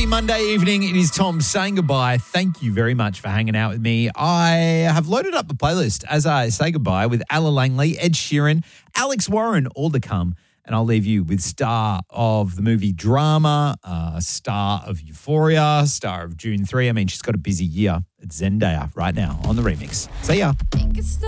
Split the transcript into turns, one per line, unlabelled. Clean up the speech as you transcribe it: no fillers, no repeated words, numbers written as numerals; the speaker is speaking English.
busy Monday evening. It is Tom saying goodbye. Thank you very much for hanging out with me. I have loaded up the playlist as I say goodbye with Ella Langley, Ed Sheeran, Alex Warren, all to come. And I'll leave you with star of the movie Drama, star of Euphoria, star of June 3. I mean, she's got a busy year. It's Zendaya right now on the remix. See ya.